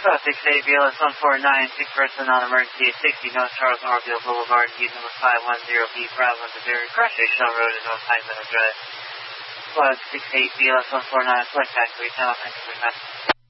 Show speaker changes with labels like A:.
A: 68 BLS 149, 6 person on emergency at 60 North Charles Orville Boulevard, gate number 510B, Bravo, Missouri. Crash Shell Road and North High Meadow Drive. Squad 68 BLS 149, flight factory, 10 off,